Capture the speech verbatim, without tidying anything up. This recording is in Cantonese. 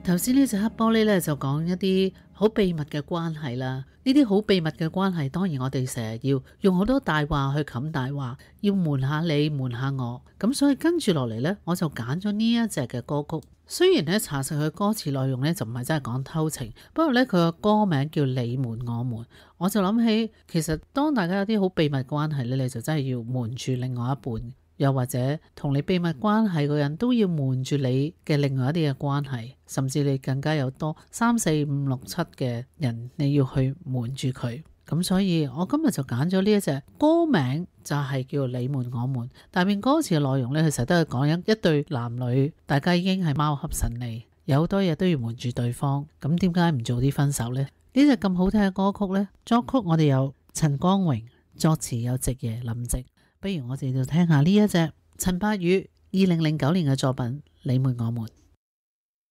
頭先呢隻黑玻璃咧就講一啲好秘密嘅關係啦，呢啲好秘密嘅關係，當然我哋成日要用好多大話去冚大話，要瞞下你，瞞下我，咁所以跟住落嚟呢，我就揀咗呢一隻嘅歌曲。雖然咧查實佢歌詞內容咧就唔係真係講偷情，不過咧佢個歌名叫你瞞我瞞，我就諗起其實當大家有啲好秘密關係咧，你就真係要瞞住另外一半，又或者同你秘密關係嘅人都要瞞住你嘅另外一啲嘅關係，甚至你更加有多三四五六七嘅人你要去瞞住佢。咁所以我今日就揀咗呢一隻歌名就係叫你瞞我瞞，但係歌詞嘅內容呢，其實都係講一一對男女，大家已經係貓瞌神利，有好多嘢都要瞞住對方，咁點解唔早啲分手呢？呢隻咁好聽嘅歌曲呢，作曲我哋有陳光榮，作詞有夕爺林夕，不如我哋就聽下呢一隻陳柏宇二零零九年嘅作品《你瞞我瞞》。